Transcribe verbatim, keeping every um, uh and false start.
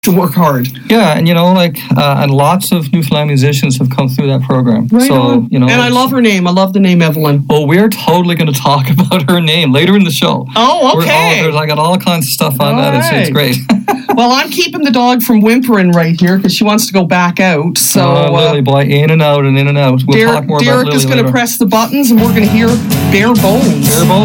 to work hard. Yeah, and you know, like, uh, and lots of Newfoundland musicians have come through that program. Right so, on. you know, and I love her name. I love the name Evelyn. Well, we're totally going to talk about her name later in the show. Oh, We're okay. all, there's, I got all kinds of stuff on All that. It's, it's right. great. Well, I'm keeping the dog from whimpering right here because she wants to go back out. So, oh, uh, Lily boy, in and out and in and out. We'll Derek, talk more Derek about Lily is going to later. press the buttons, and we're going to hear bare bones. Bare bones.